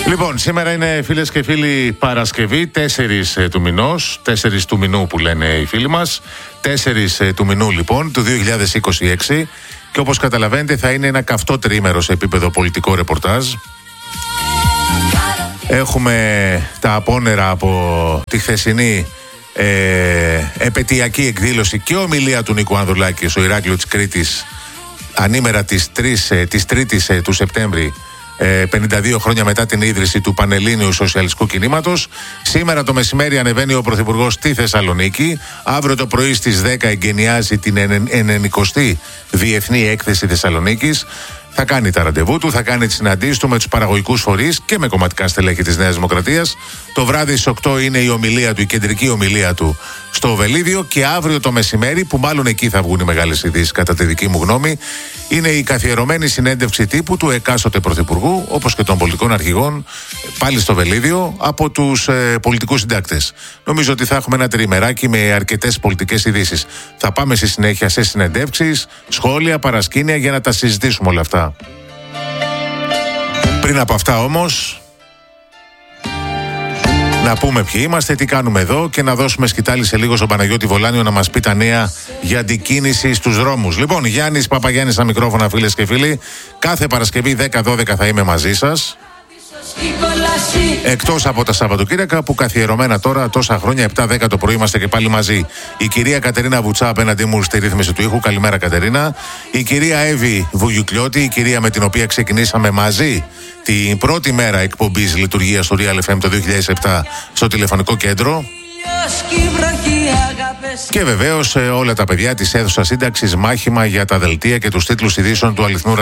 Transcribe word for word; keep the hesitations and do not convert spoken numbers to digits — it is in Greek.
Λοιπόν, σήμερα είναι, φίλες και φίλοι, Παρασκευή, τέσσερις του μηνός, τέσσερις του μηνού που λένε οι φίλοι μας, τέσσερις του μηνού λοιπόν, του δύο χιλιάδες είκοσι έξι, και όπως καταλαβαίνετε θα είναι ένα καυτό τριήμερο σε επίπεδο πολιτικό ρεπορτάζ. Έχουμε τα απόνερα από τη χθεσινή ε, επετειακή εκδήλωση και ομιλία του Νίκου Ανδρουλάκη στο Ηράκλειο της Κρήτης, ανήμερα της, τρεις, της τρίτης του Σεπτέμβρη, πενήντα δύο χρόνια μετά την ίδρυση του Πανελλήνιου Σοσιαλιστικού Κινήματος. Σήμερα το μεσημέρι ανεβαίνει ο Πρωθυπουργός στη Θεσσαλονίκη. Αύριο το πρωί στις δέκα εγκαινιάζει την ενενηκοστή Διεθνή Έκθεση Θεσσαλονίκης. Θα κάνει τα ραντεβού του, θα κάνει τις συναντήσεις του με τους παραγωγικούς φορείς και με κομματικά στελέχη της Νέας Δημοκρατίας. Το βράδυ στις οκτώ είναι η ομιλία του, η κεντρική ομιλία του στο Βελίδιο. Και αύριο το μεσημέρι, που μάλλον εκεί θα βγουν οι μεγάλες ειδήσεις κατά τη δική μου γνώμη, είναι η καθιερωμένη συνέντευξη τύπου του εκάστοτε πρωθυπουργού, όπως και των πολιτικών αρχηγών, πάλι στο Βελίδιο, από τους ε, πολιτικούς συντάκτες. Νομίζω ότι θα έχουμε ένα τριημεράκι με αρκετές πολιτικές ειδήσεις. Θα πάμε στη συνέχεια σε συνεντεύξεις, σχόλια, παρασκήνια για να τα συζητήσουμε όλα αυτά. Πριν από αυτά όμως, να πούμε ποιοι είμαστε, τι κάνουμε εδώ και να δώσουμε σκητάλη σε λίγο στον Παναγιώτη Βολάνιο να μας πει τα νέα για την κίνηση στους δρόμους. Λοιπόν, Γιάννης Παπαγιάννης στα μικρόφωνα, φίλες και φίλοι. Κάθε Παρασκευή δέκα δώδεκα θα είμαι μαζί σας. Εκτός από τα Σαββατοκύριακα που καθιερωμένα τώρα τόσα χρόνια, επτά δέκα το πρωί είμαστε και πάλι μαζί. Η κυρία Κατερίνα Βουτσά απέναντί μου στη ρύθμιση του ήχου. Καλημέρα, Κατερίνα. Η κυρία Εύη Βουγιουκλιώτη, η κυρία με την οποία ξεκινήσαμε μαζί την πρώτη μέρα εκπομπής λειτουργίας του Real εφ εμ το δύο χιλιάδες επτά στο τηλεφωνικό κέντρο. Και βεβαίως όλα τα παιδιά της αίθουσας σύνταξης, μάχημα για τα δελτία και τους τίτλους ειδήσεων του αληθινού